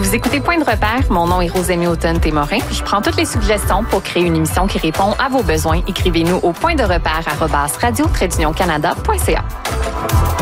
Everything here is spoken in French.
Vous écoutez Point de repère, mon nom est Rosemée Automne-Témorin. Je prends toutes les suggestions pour créer une émission qui répond à vos besoins. Écrivez-nous au pointderepère@radio-canada.ca.